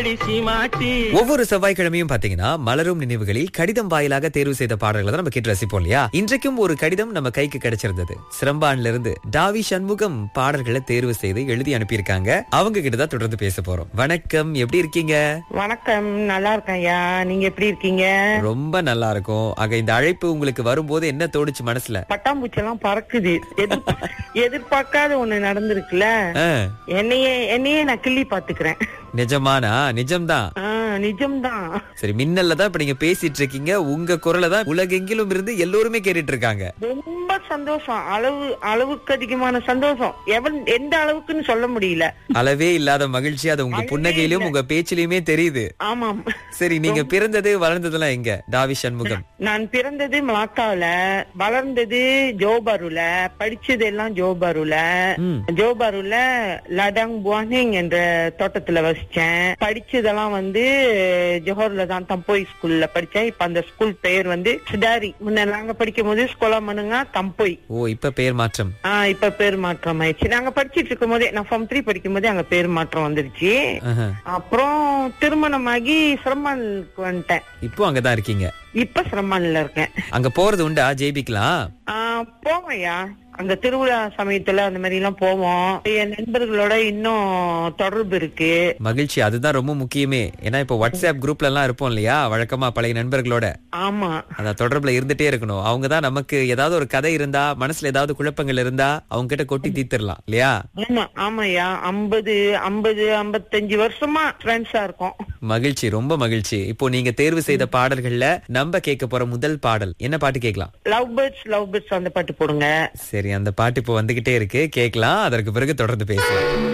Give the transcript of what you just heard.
ஒவ்வொரு செவ்வாய்க்கிழமையும் பாத்தீங்கன்னா மலரும் நினைவுகளில் கடிதம் வாயிலாக தேர்வு செய்த பாடல்களை தான் நம்ம கேட்டு ரசிப்போம் இல்லையா? இன்றைக்கும் ஒரு கடிதம் நம்ம கைக்கு கிடைச்சிருந்தது. சிரம்பான்ல இருந்து டாவி சண்முகம் பாடல்களை தேர்வு செய்து எழுதி அனுப்பியிருக்காங்க. அவங்க கிட்ட தான் தொடர்ந்து பேச போறோம். வணக்கம், எப்படி இருக்கீங்க? வணக்கம், நல்லா இருக்கேன் ஐயா. நீங்க எப்படி இருக்கீங்க? ரொம்ப நல்லா இருக்கும். ஆக இந்த அழைப்பு உங்களுக்கு வரும்போது என்ன தோணுச்சு மனசுல? பட்டாம்பூச்சி எல்லாம் பறக்குது. எதிர்பார்க்காத ஒண்ணு நடந்திருக்குல்ல. என்னையே நான் கிள்ளி பாத்துக்கிறேன். நிஜமானா? நிஜம்தான். நிஜம்தான். சரி, மின்னல்ல தான் இப்ப நீங்க பேசிட்டு இருக்கீங்க. உங்க குரலை தான் உலகெங்கிலும் இருந்து எல்லோருமே கேட்டுட்டு இருக்காங்க. ரொம்ப சந்தோஷம். அளவுக்கு அதிகமான சந்தோஷம். எந்த அளவுக்குன்னு சொல்ல முடியல. அளவே இல்லாத மகிழ்ச்சி. அது உங்க புன்னகையிலும் உங்க பேச்சிலுமே தெரியுது. ஆமாம். சரி, நீங்க பிறந்தது வளர்ந்ததெல்லாம் எங்க டாவி சண்முகம்? நான் பிறந்தது மலாக்காவில, வளர்ந்தது ஜோபாருல, படிச்சது எல்லாம் ஜோபாருல. ஜோபாருல லடாங் புவானிங் என்ற தோட்டத்துல வசிச்சேன். படிச்சதெல்லாம் ஜோஹர்ல தான் தம்போய் ஸ்கூல்ல படிச்சேன். இப்ப அந்த ஸ்கூல் பெயர் சிடாரி. முன்ன நாங்க படிக்கும் போது ஸ்கூலா மனுங்க தம்போய். ஓ, இப்ப பேர் மாற்றம். இப்ப பேர் மாற்றம் ஆயிடுச்சு. நாங்க படிச்சிட்டு இருக்கும் போதே, நான் ஃபார்ம் 3 படிக்கும் போதே அங்க பேர் மாற்றம் வந்துருச்சு. அப்புறம் திருமணமாகி சிரமானுக்கு வந்துட்டேன். இப்போ அங்கதான் இருக்கீங்க? இப்ப சிரமான்ல இருக்கேன். அங்க போறது உண்டா ஜெய்பிக்கலாம்? போவையா, அங்க திருவிழா சமயத்துல அந்த மாதிரி எல்லாம் போவோம். என் நண்பர்களோட இன்னும் தொடர்பு இருக்கு. மகிழ்ச்சி, அதுதான் ரொம்ப முக்கியமே. ஏன்னா இப்ப வாட்ஸ்அப் குரூப்ல எல்லாம் இருப்போம் இல்லையா, வழக்கமா பழைய நண்பர்களோட. ஆமா, அத தொடர்புல இருந்துட்டே இருக்கணும். அவங்கதான் நமக்கு ஏதாவது ஒரு கதை இருந்தா, மனசுல ஏதாவது குழப்பங்கள் இருந்தா அவங்க கிட்ட கொட்டி தீர்த்திடலாம் இல்லையா? ஆமா ஆமாயா. 55 வருஷமா ஃப்ரெண்ட்ஸா இருக்கோம். மகிழ்ச்சி, ரொம்ப மகிழ்ச்சி. இப்போ நீங்க தேர்வு செய்த பாடல்கள்ல நம்ம கேட்க போற முதல் பாடல் என்ன பாட்டு கேட்கலாம்? லவ் பேர்ட்ஸ் அந்த பாட்டு போடுங்க. சரி, அந்த பாட்டு இப்போ வந்துகிட்டே இருக்கு, கேட்கலாம். அதற்கு பிறகு தொடர்ந்து பேசலாம்.